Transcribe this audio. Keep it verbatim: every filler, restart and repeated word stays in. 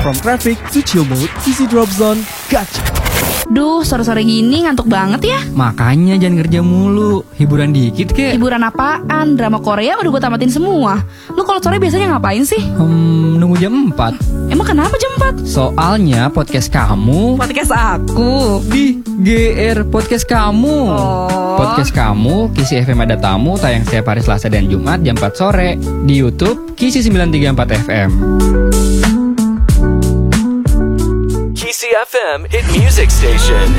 From traffic to chill mode, Kisi Drop Zone, gotcha. Duh, sore-sore gini ngantuk banget ya. Makanya jangan kerja mulu, hiburan dikit kek. Hiburan apaan? Drama Korea udah gue tamatin semua. Lu kalau sore biasanya ngapain sih? Hmm, nunggu jam empat. Emang kenapa jam empat? Soalnya podcast kamu Podcast aku di G R Podcast kamu. Oh. Podcast kamu, Kisi F M ada tamu, tayang setiap hari Selasa dan Jumat jam empat sore. Di YouTube, Kisi sembilan tiga empat F M. Kisi F M Hit Music Station.